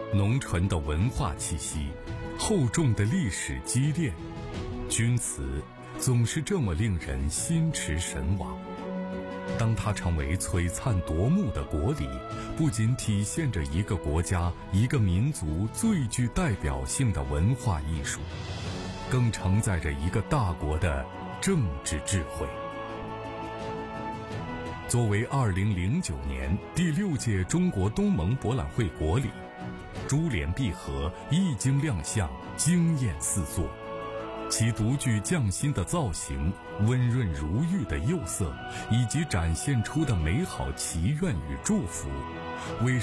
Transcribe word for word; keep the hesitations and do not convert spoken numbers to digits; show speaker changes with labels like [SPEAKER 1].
[SPEAKER 1] 浓醇的文化气息，厚重的历史积淀，钧瓷总是这么令人心驰神往。当它成为璀璨夺目的国礼，不仅体现着一个国家、一个民族最具代表性的文化艺术，更承载着一个大国的政治智慧。作为二零零九年第六届中国东盟博览会国礼，珠联璧合一经亮相，惊艳四座。其独具匠心的造型、温润如玉的釉色，以及展现出的美好祈愿与祝福，为